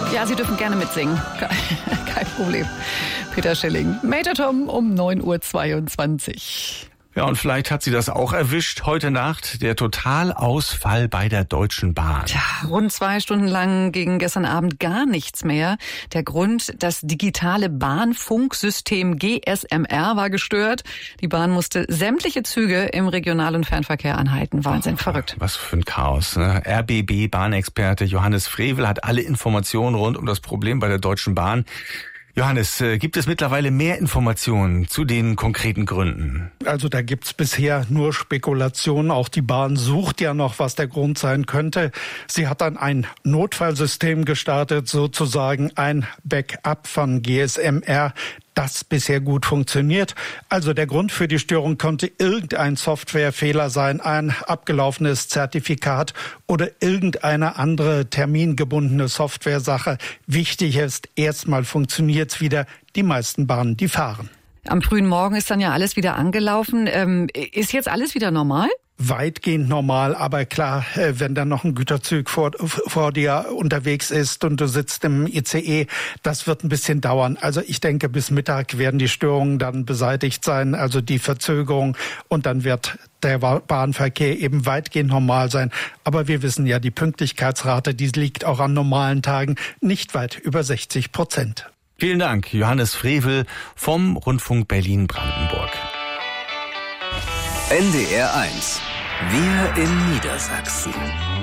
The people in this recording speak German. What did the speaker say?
Ja, Sie dürfen gerne mitsingen. Kein Problem. Peter Schilling. Major Tom um 9:22 Uhr. Ja, und vielleicht hat Sie das auch erwischt. Heute Nacht der Totalausfall bei der Deutschen Bahn. Tja, rund 2 Stunden lang ging gestern Abend gar nichts mehr. Der Grund, das digitale Bahnfunksystem GSMR war gestört. Die Bahn musste sämtliche Züge im Regional- und Fernverkehr anhalten. Wahnsinn, verrückt. Was für ein Chaos, ne? RBB-Bahnexperte Johannes Frevel hat alle Informationen rund um das Problem bei der Deutschen Bahn. Johannes, gibt es mittlerweile mehr Informationen zu den konkreten Gründen? Also da gibt's bisher nur Spekulationen. Auch die Bahn sucht ja noch, was der Grund sein könnte. Sie hat dann ein Notfallsystem gestartet, sozusagen ein Backup von GSMR, das bisher gut funktioniert. Also der Grund für die Störung konnte irgendein Softwarefehler sein, ein abgelaufenes Zertifikat oder irgendeine andere termingebundene Softwaresache. Wichtig ist, erstmal funktioniert's wieder. Die meisten Bahnen, die fahren. Am frühen Morgen ist dann ja alles wieder angelaufen. Ist jetzt alles wieder normal? Weitgehend normal, aber klar, wenn dann noch ein Güterzug vor dir unterwegs ist und du sitzt im ICE, das wird ein bisschen dauern. Also ich denke, bis Mittag werden die Störungen dann beseitigt sein, also die Verzögerung, und dann wird der Bahnverkehr eben weitgehend normal sein. Aber wir wissen ja, die Pünktlichkeitsrate, die liegt auch an normalen Tagen nicht weit über 60%. Vielen Dank, Johannes Frevel vom Rundfunk Berlin-Brandenburg. NDR 1. Wir in Niedersachsen.